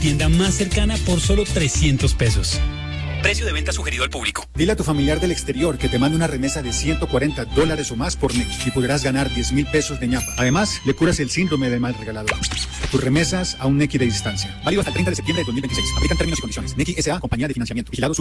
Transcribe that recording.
Tienda más cercana por solo 300 pesos. Precio de venta sugerido al público. Dile a tu familiar del exterior que te mande una remesa de $140 o más por Nequi y podrás ganar 10,000 pesos de ñapa. Además, le curas el síndrome del mal regalado. Tus remesas a un Nequi de distancia. Válido hasta el 30 de septiembre de 2026. Aplican términos y condiciones. Nequi S.A. Compañía de Financiamiento. Vigilado